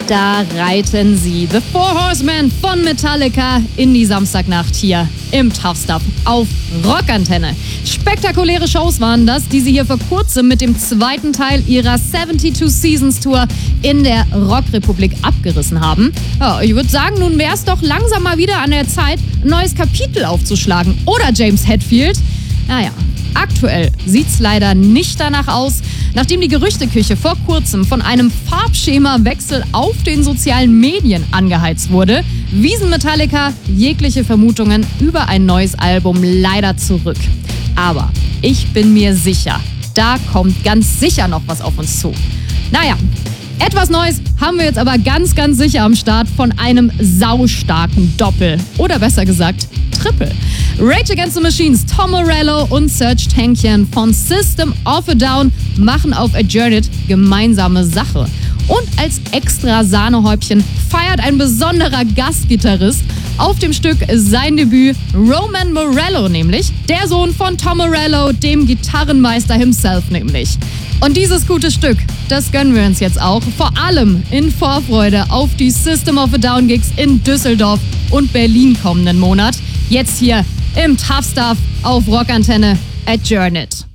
Da reiten sie, The Four Horsemen von Metallica, in die Samstagnacht hier im Tough Stuff auf Rockantenne. Spektakuläre Shows waren das, die sie hier vor kurzem mit dem zweiten Teil ihrer 72 Seasons Tour in der Rockrepublik abgerissen haben. Ja, ich würde sagen, nun wäre es doch langsam mal wieder an der Zeit, ein neues Kapitel aufzuschlagen. Oder James Hetfield? Naja. Aktuell sieht's leider nicht danach aus. Nachdem die Gerüchteküche vor kurzem von einem Farbschemawechsel auf den sozialen Medien angeheizt wurde, wiesen Metallica jegliche Vermutungen über ein neues Album leider zurück. Aber ich bin mir sicher, da kommt ganz sicher noch was auf uns zu. Naja, etwas Neues haben wir jetzt aber ganz, ganz sicher am Start von einem saustarken Doppel. Oder besser gesagt, Triple. Rage Against the Machines, Tom Morello und Serj Tankian von System of a Down machen auf Adjourned gemeinsame Sache. Und als extra Sahnehäubchen feiert ein besonderer Gastgitarrist auf dem Stück sein Debüt, Roman Morello nämlich, der Sohn von Tom Morello, dem Gitarrenmeister himself nämlich. Und dieses gute Stück, das gönnen wir uns jetzt auch, vor allem in Vorfreude auf die System of a Down Gigs in Düsseldorf und Berlin kommenden Monat. Jetzt hier im Tough Stuff auf Rockantenne, Adjourned.